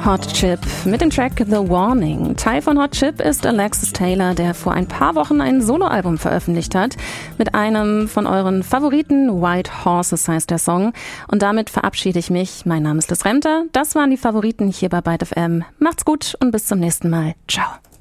Hot Chip mit dem Track The Warning. Teil von Hot Chip ist Alexis Taylor, der vor ein paar Wochen ein Soloalbum veröffentlicht hat. Mit einem von euren Favoriten, White Horses heißt der Song. Und damit verabschiede ich mich. Mein Name ist Liz Remter. Das waren die Favoriten hier bei Byte FM. Macht's gut und bis zum nächsten Mal. Ciao.